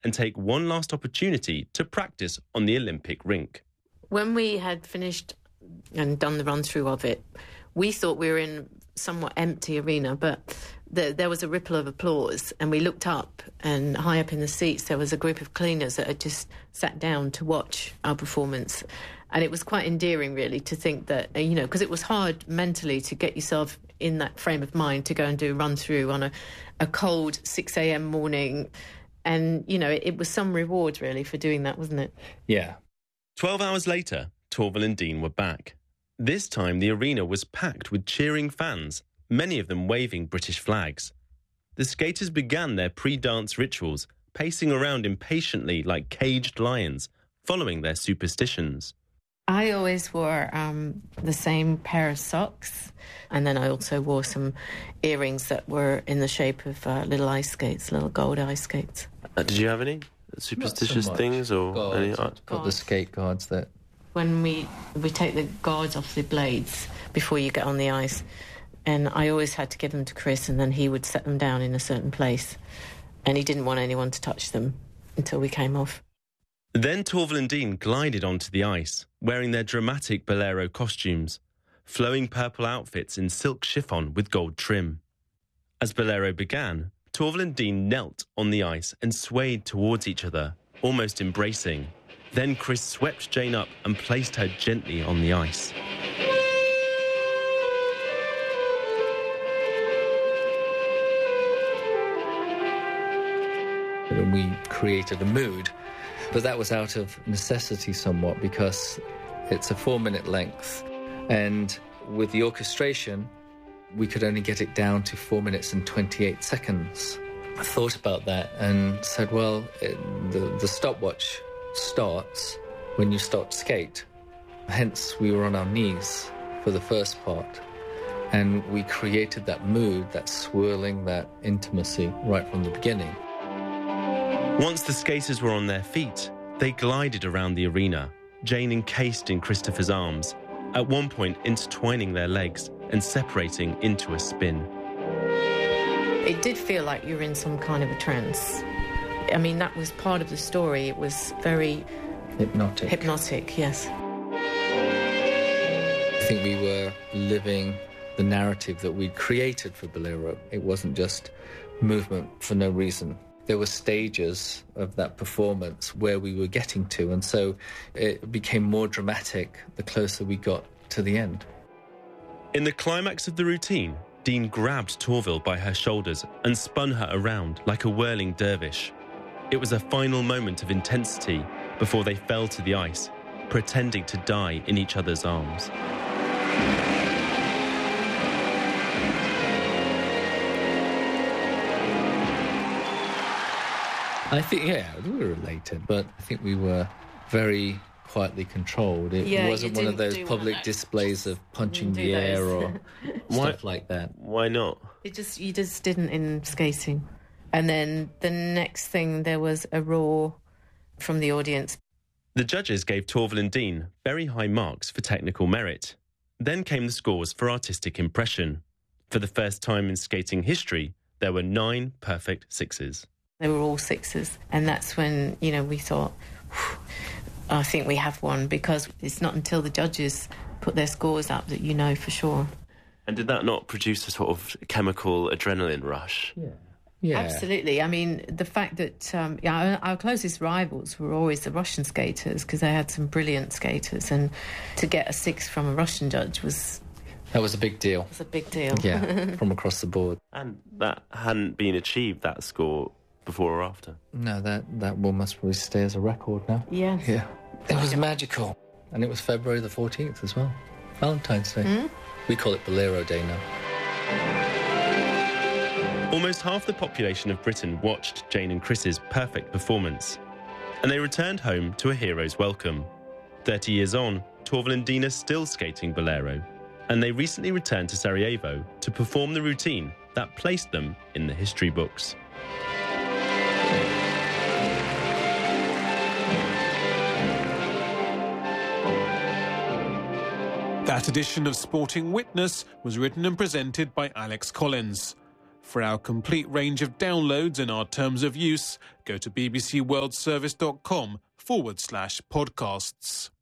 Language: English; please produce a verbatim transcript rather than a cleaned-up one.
and take one last opportunity to practice on the Olympic rink. When we had finished and done the run-through of it, we thought we were in a somewhat empty arena, but the, there was a ripple of applause, and we looked up, and high up in the seats there was a group of cleaners that had just sat down to watch our performance. And it was quite endearing, really, to think that, you know, because it was hard mentally to get yourself in that frame of mind to go and do a run-through on a, a cold six a.m. morning. And, you know, it, it was some reward, really, for doing that, wasn't it? Yeah. Twelve hours later, Torvill and Dean were back. This time, the arena was packed with cheering fans, many of them waving British flags. The skaters began their pre-dance rituals, pacing around impatiently like caged lions, following their superstitions. I always wore um, the same pair of socks, and then I also wore some earrings that were in the shape of uh, little ice skates, little gold ice skates. Uh, did you have any superstitious so things or gods, any? Got the skate guards that. When we we take the guards off the blades before you get on the ice, and I always had to give them to Chris, and then he would set them down in a certain place, and he didn't want anyone to touch them until we came off. Then Torvill and Dean glided onto the ice, wearing their dramatic bolero costumes, flowing purple outfits in silk chiffon with gold trim. As bolero began, Torvill and Dean knelt on the ice and swayed towards each other, almost embracing. Then Chris swept Jane up and placed her gently on the ice. And we created a mood, but that was out of necessity somewhat because it's a four-minute length, and with the orchestration, we could only get it down to four minutes and twenty-eight seconds. I thought about that and said, well, it, the, the stopwatch starts when you start to skate. Hence, we were on our knees for the first part, and we created that mood, that swirling, that intimacy right from the beginning. Once the skaters were on their feet, they glided around the arena, Jane encased in Christopher's arms, at one point intertwining their legs and separating into a spin. It did feel like you were in some kind of a trance. I mean, that was part of the story. It was very... Hypnotic. Hypnotic, yes. I think we were living the narrative that we'd created for Bolero. It wasn't just movement for no reason. There were stages of that performance where we were getting to, and so it became more dramatic the closer we got to the end. In the climax of the routine, Dean grabbed Torvill by her shoulders and spun her around like a whirling dervish. It was a final moment of intensity before they fell to the ice, pretending to die in each other's arms. I think, yeah, we were related, but I think we were very quietly controlled. It yeah, wasn't one of those public of displays of punching the those. air or Why, stuff like that. Why not? It just you just didn't in skating. And then the next thing, there was a roar from the audience. The judges gave Torvill and Dean very high marks for technical merit. Then came the scores for artistic impression. For the first time in skating history, there were nine perfect sixes. They were all sixes. And that's when, you know, we thought, I think we have one, because it's not until the judges put their scores up that you know for sure. And did that not produce a sort of chemical adrenaline rush? Yeah. Yeah. Absolutely. I mean, the fact that um, yeah, our, our closest rivals were always the Russian skaters, because they had some brilliant skaters, and to get a six from a Russian judge was... That was a big deal. was a big deal. Yeah, from across the board. And that hadn't been achieved, that score, before or after? No, that, that will must probably stay as a record now. Yes. Yeah. It was magical. And it was February the fourteenth as well. Valentine's Day. Mm? We call it Bolero Day now. Almost half the population of Britain watched Jane and Chris's perfect performance, and they returned home to a hero's welcome. Thirty years on, Torvill and Dean are still skating Bolero, and they recently returned to Sarajevo to perform the routine that placed them in the history books. That edition of Sporting Witness was written and presented by Alex Collins. For our complete range of downloads and our terms of use, go to bbcworldservice.com forward slash podcasts.